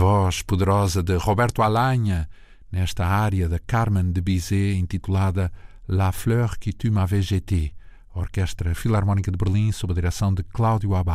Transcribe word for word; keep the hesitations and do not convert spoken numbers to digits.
voz poderosa de Roberto Alagna, nesta área da Carmen de Bizet, intitulada La Fleur qui tu m'avais jetée, a Orquestra Filarmónica de Berlim, sob a direção de Cláudio Abad.